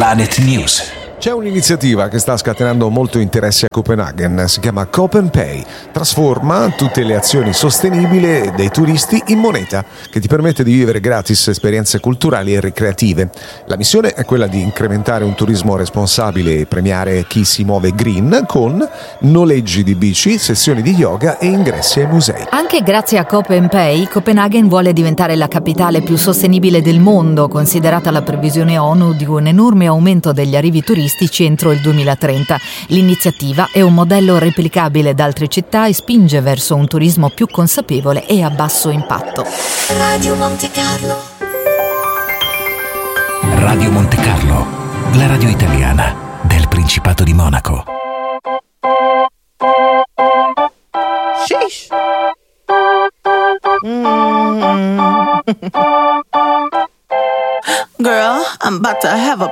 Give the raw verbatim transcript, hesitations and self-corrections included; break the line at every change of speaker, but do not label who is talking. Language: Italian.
Planet News.
C'è un'iniziativa che sta scatenando molto interesse a Copenaghen, si chiama CopenPay. Trasforma tutte le azioni sostenibili dei turisti in moneta, che ti permette di vivere gratis esperienze culturali e ricreative. La missione è quella di incrementare un turismo responsabile e premiare chi si muove green con noleggi di bici, sessioni di yoga e ingressi ai musei.
Anche grazie a CopenPay, Copenaghen vuole diventare la capitale più sostenibile del mondo, considerata la previsione ONU di un enorme aumento degli arrivi turistici entro il duemilatrenta. L'iniziativa è un modello replicabile da altre città e spinge verso un turismo più consapevole e a basso impatto.
Radio Monte Carlo.
Radio Monte Carlo, la radio italiana del Principato di Monaco.
Sheesh. Mm. Girl, I'm about to have a